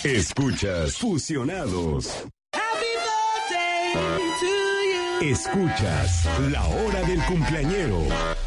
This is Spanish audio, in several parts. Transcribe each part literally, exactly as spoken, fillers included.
Escuchas Fusionados. Escuchas La Hora del Cumpleañero.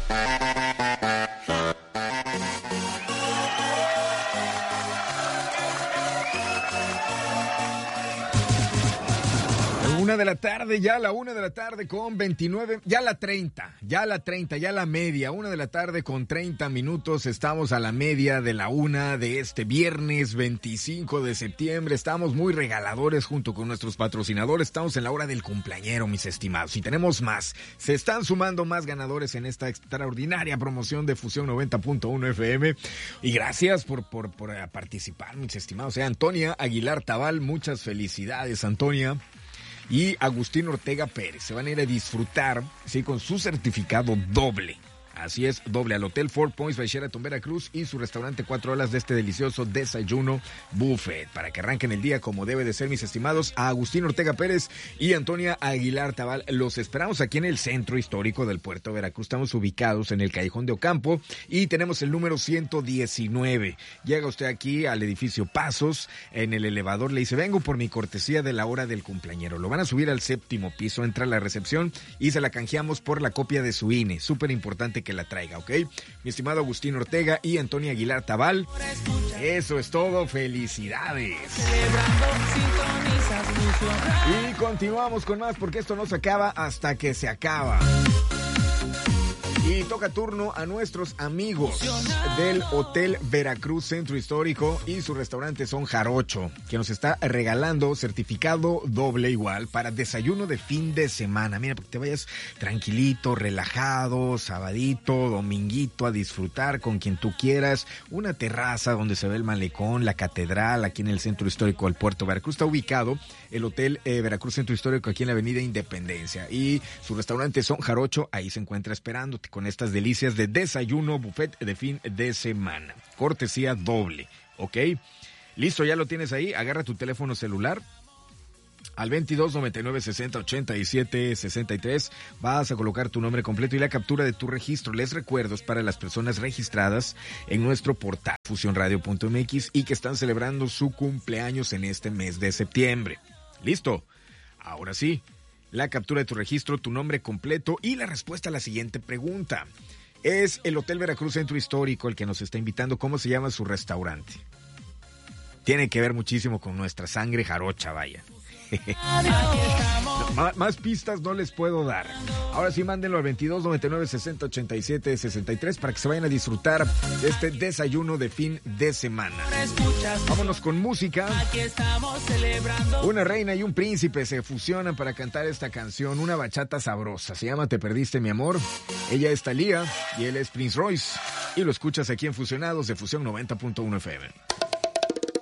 Una de la tarde, ya la una de la tarde con veintinueve, ya la treinta, ya la treinta, ya la media, una de la tarde con treinta minutos, estamos a la media de la una de este viernes veinticinco de septiembre, estamos muy regaladores junto con nuestros patrocinadores, estamos en la hora del cumpleañero, mis estimados, y tenemos más, se están sumando más ganadores en esta extraordinaria promoción de Fusión noventa punto uno F M, y gracias por, por, por participar, mis estimados, eh, Antonia Aguilar Tabal, muchas felicidades, Antonia. Y Agustín Ortega Pérez se van a ir a disfrutar, sí, con su certificado doble. Así es, doble al Hotel Four Points by Sheraton Veracruz y su restaurante cuatro olas de este delicioso desayuno buffet. Para que arranquen el día como debe de ser, mis estimados, a Agustín Ortega Pérez y Antonia Aguilar Tabal. Los esperamos aquí en el centro histórico del puerto de Veracruz. Estamos ubicados en el Callejón de Ocampo y tenemos el número ciento diecinueve. Llega usted aquí al edificio Pasos, en el elevador le dice, vengo por mi cortesía de la hora del cumpleañero. Lo van a subir al séptimo piso, entra a la recepción y se la canjeamos por la copia de su I N E. Súper importante que que la traiga, ¿ok? Mi estimado Agustín Ortega y Antonia Aguilar Tabal. Eso es todo, felicidades. Y continuamos con más porque esto no se acaba hasta que se acaba. Y toca turno a nuestros amigos del Hotel Veracruz Centro Histórico y su restaurante Son Jarocho, que nos está regalando certificado doble igual para desayuno de fin de semana. Mira, para que te vayas tranquilito, relajado, sabadito, dominguito a disfrutar con quien tú quieras. Una terraza donde se ve el malecón, la catedral, aquí en el Centro Histórico del Puerto Veracruz. Está ubicado el Hotel eh, Veracruz Centro Histórico aquí en la Avenida Independencia. Y su restaurante Son Jarocho, ahí se encuentra esperándote con estas delicias de desayuno, buffet de fin de semana. Cortesía doble, ¿ok? Listo, ya lo tienes ahí. Agarra tu teléfono celular al veintidós noventa y nueve sesenta ochenta y siete sesenta y tres. Vas a colocar tu nombre completo y la captura de tu registro. Les recuerdo, es para las personas registradas en nuestro portal fusión radio punto m x y que están celebrando su cumpleaños en este mes de septiembre. ¿Listo? Ahora sí. La captura de tu registro, tu nombre completo y la respuesta a la siguiente pregunta. Es el Hotel Veracruz Centro Histórico el que nos está invitando. ¿Cómo se llama su restaurante? Tiene que ver muchísimo con nuestra sangre jarocha, vaya. No, más pistas no les puedo dar. Ahora sí, mándenlo al veintidós noventa y nueve sesenta ochenta y siete sesenta y tres para que se vayan a disfrutar de este desayuno de fin de semana. Vámonos con música. Una reina y un príncipe se fusionan para cantar esta canción, una bachata sabrosa. Se llama Te Perdiste Mi Amor. Ella es Thalía y él es Prince Royce. Y lo escuchas aquí en Fusionados de Fusión noventa punto uno F M.